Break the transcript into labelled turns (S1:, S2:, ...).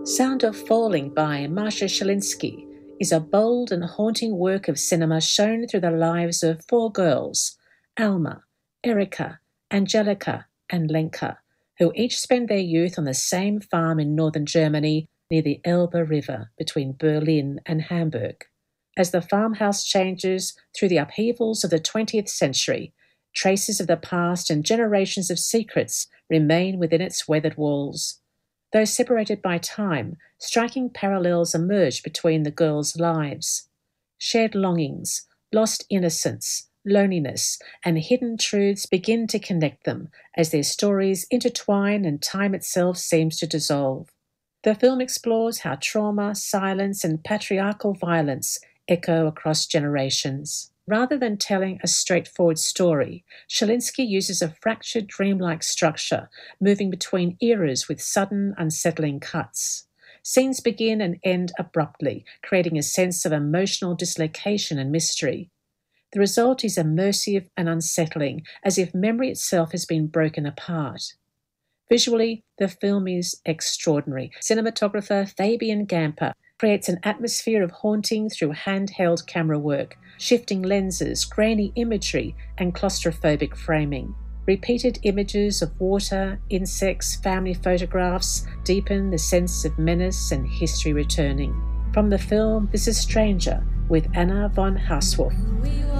S1: Sound of Falling by Masha Szelinski is a bold and haunting work of cinema shown through the lives of four girls, Alma, Erika, Angelica, and Lenka, who each spend their youth on the same farm in northern Germany near the Elbe River between Berlin and Hamburg. As the farmhouse changes through the upheavals of the 20th century, traces of the past and generations of secrets remain within its weathered walls. Though separated by time, striking parallels emerge between the girls' lives. Shared longings, lost innocence, loneliness, and hidden truths begin to connect them as their stories intertwine and time itself seems to dissolve. The film explores how trauma, silence, and patriarchal violence echo across generations. Rather than telling a straightforward story, Szelinski uses a fractured dreamlike structure, moving between eras with sudden, unsettling cuts. Scenes begin and end abruptly, creating a sense of emotional dislocation and mystery. The result is immersive and unsettling, as if memory itself has been broken apart. Visually, the film is extraordinary. Cinematographer Fabian Gamper creates an atmosphere of haunting through handheld camera work, shifting lenses, grainy imagery, and claustrophobic framing. Repeated images of water, insects, family photographs deepen the sense of menace and history returning. From the film This Is Stranger with Anna von Hauswolf.